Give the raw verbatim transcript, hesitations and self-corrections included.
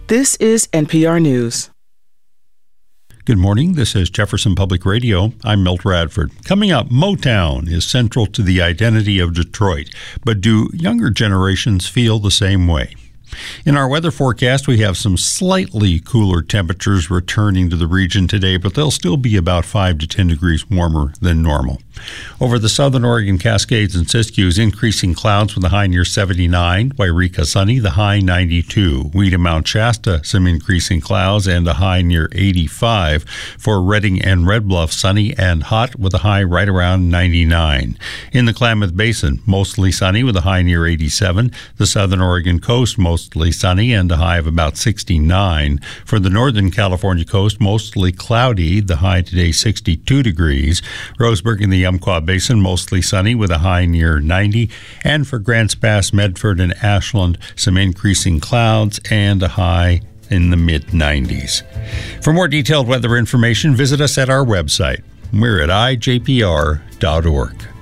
This is N P R News. Good morning. This is Jefferson Public Radio. I'm Milt Radford. Coming up, Motown is central to the identity of Detroit, but do younger generations feel the same way? In our weather forecast, we have some slightly cooler temperatures returning to the region today, but they'll still be about five to ten degrees warmer than normal. Over the southern Oregon Cascades and Siskiyous, increasing clouds with a high near seventy-nine. Wairika sunny, the high ninety-two. Weed and Mount Shasta, some increasing clouds and a high near eighty-five. For Redding and Red Bluff, sunny and hot with a high right around ninety-nine. In the Klamath Basin, mostly sunny with a high near eighty-seven. The southern Oregon coast, mostly sunny and a high of about sixty-nine. For the northern California coast, mostly cloudy, the high today sixty-two degrees. Roseburg in the Umpqua Basin, mostly sunny with a high near ninety. And for Grants Pass, Medford, and Ashland, some increasing clouds and a high in the mid nineties. For more detailed weather information, visit us at our website. We're at I J P R dot org.